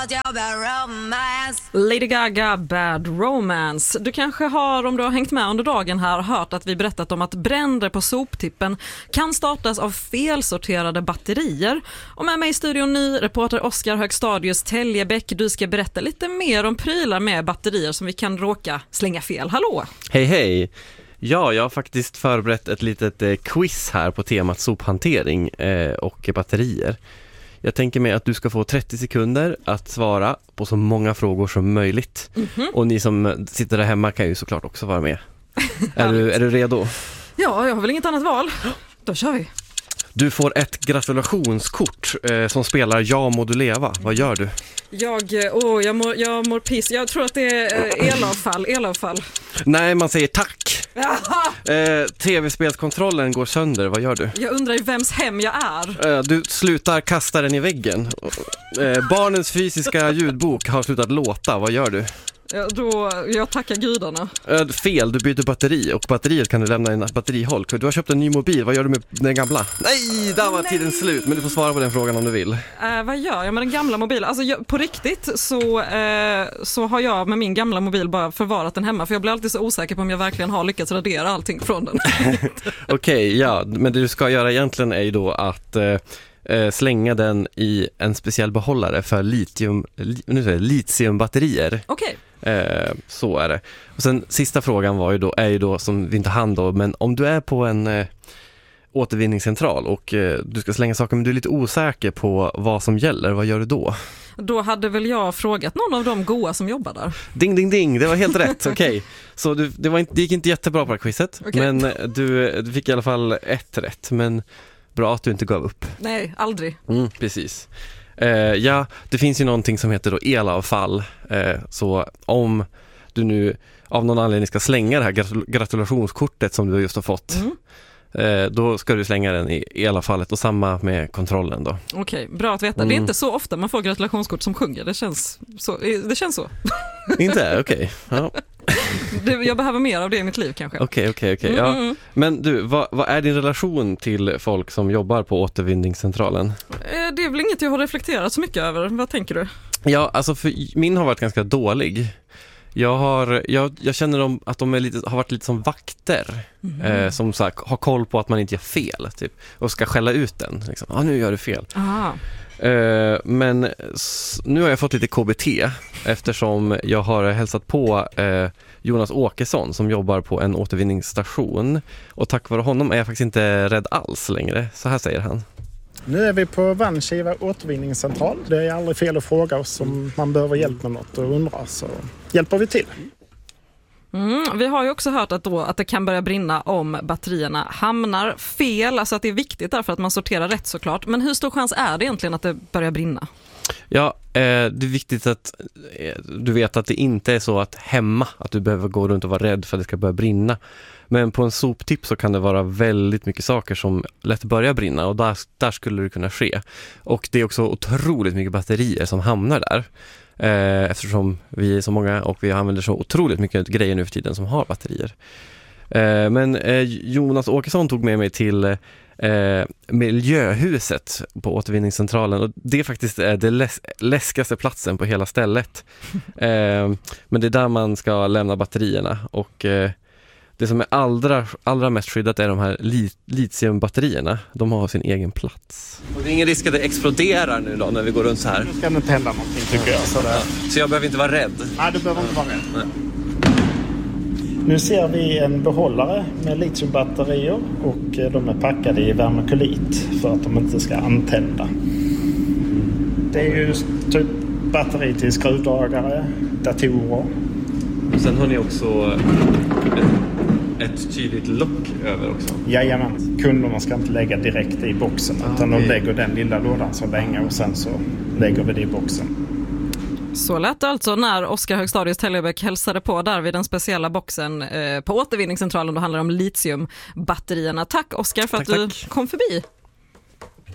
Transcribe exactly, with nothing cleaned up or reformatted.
Lady Gaga, Bad Romance. Du kanske har, om du har hängt med under dagen här, hört att vi berättat om att bränder på soptippen kan startas av felsorterade batterier. Och med mig i studion ny reporter Oskar Högstadius Täljebäck. Du ska berätta lite mer om prylar med batterier som vi kan råka slänga fel. Hallå! Hej hej! Ja, jag har faktiskt förberett ett litet eh, quiz här på temat sophantering eh, och batterier. Jag tänker mig att du ska få trettio sekunder att svara på så många frågor som möjligt. Mm-hmm. Och ni som sitter där hemma kan ju såklart också vara med. är, du, är du redo? Ja, jag har väl inget annat val. Då kör vi. Du får ett gratulationskort eh, som spelar Ja må du leva. Vad gör du? Jag, åh, jag, mår, jag mår piss. Jag tror att det är eh, elavfall, elavfall. Nej, man säger tack. Eh, tv-spelskontrollen går sönder, vad gör du? Jag undrar i vems hem jag är. Eh, du slutar kasta den i väggen. Eh, barnens fysiska ljudbok har slutat låta, vad gör du? Ja, då, jag tackar gudarna. Eh, fel, du byter batteri och batteriet kan du lämna i en batterihåll. Du har köpt en ny mobil, vad gör du med den gamla? Nej, där var Nej. tiden slut, men du får svara på den frågan om du vill. Eh, vad gör jag med den gamla mobilen? Alltså jag, på riktigt så, eh, så har jag med min gamla mobil bara förvarat den hemma. För jag blir alltid så osäker på om jag verkligen har lyckats radera allting från den. Okej, okay, ja, men det du ska göra egentligen är ju då att... Eh, slänga den i en speciell behållare för litium, li, nu säger jag, litiumbatterier. Okej. Okay. Eh, så är det. Och sen sista frågan var ju då, är ju då som vi inte hann då, men om du är på en eh, återvinningscentral och eh, du ska slänga saker men du är lite osäker på vad som gäller, vad gör du då? Då hade väl jag frågat någon av de goa som jobbar där. Ding, ding, ding, det var helt rätt, okej. Okay. Så du, det, var inte, det gick inte jättebra på det här quizet, okay. Men du, du fick i alla fall ett rätt, men bra att du inte gav upp. Nej, aldrig. Mm, precis. Eh, ja, det finns ju någonting som heter då elavfall. Eh, så om du nu av någon anledning ska slänga det här gratul- gratulationskortet som du just har fått, mm. eh, då ska du slänga den i elavfallet och samma med kontrollen då. Okej, bra att veta. Mm. Det är inte så ofta man får gratulationskort som sjunger. Det känns så. Det känns så. Inte? Okej. Okay. Ja. Jag behöver mer av det i mitt liv kanske. Okej, okej, okej. Ja. Men du, vad, vad är din relation till folk som jobbar på återvinningscentralen? Det är väl inget jag har reflekterat så mycket över. Vad tänker du? Ja, alltså för min har varit ganska dålig. Jag, har, jag, jag känner dem, att de är lite, har varit lite som vakter. Mm. Eh, som så här, har koll på att man inte gör fel. Typ, och ska skälla ut den. Liksom. Ah, nu gör du fel. Aha. Uh, men s- nu har jag fått lite K B T eftersom jag har hälsat på uh, Jonas Åkesson som jobbar på en återvinningsstation, och tack vare honom är jag faktiskt inte rädd alls längre. Så här säger han. Nu är vi på Vanskiva återvinningscentral. Det är aldrig fel att fråga oss om man behöver hjälp med något och undra, så hjälper vi till. Mm, vi har ju också hört att, då, att det kan börja brinna om batterierna hamnar fel, alltså att det är viktigt därför att man sorterar rätt såklart. Men hur stor chans är det egentligen att det börjar brinna? Ja, eh, det är viktigt att eh, du vet att det inte är så att hemma att du behöver gå runt och vara rädd för att det ska börja brinna. Men på en soptipp så kan det vara väldigt mycket saker som lätt börjar brinna, och där, där skulle det kunna ske. Och det är också otroligt mycket batterier som hamnar där. Eh, eftersom vi är så många och vi använder så otroligt mycket grejer nu för tiden som har batterier. Eh, men eh, Jonas Åkesson tog med mig till eh, miljöhuset på återvinningscentralen, och det är faktiskt eh, det läs- läskigaste platsen på hela stället. Eh, men det är där man ska lämna batterierna, och eh, det som är allra, allra mest skyddat är de här li- litiumbatterierna. De har sin egen plats. Och det är ingen risk att det exploderar nu då när vi går runt så här? Nu ska det inte hända någonting, tycker jag. Så, det... så jag behöver inte vara rädd? Nej, du behöver inte vara rädd. Nej. Nu ser vi en behållare med litiumbatterier, och de är packade i vermikulit för att de inte ska antända. Det är ju typ batteri till skruvdragare, datorer. Och sen har ni också ett, ett tydligt lock över också. Jajamän. Kunderna ska inte lägga direkt i boxen, ah, utan okay. De lägger den lilla lådan så länge, och sen så lägger vi det i boxen. Så lät alltså när Oskar Högstadius Täljebäck hälsade på där vid den speciella boxen eh, på återvinningscentralen. Då handlar det om litiumbatterierna. Tack Oskar för tack, att du tack. kom förbi.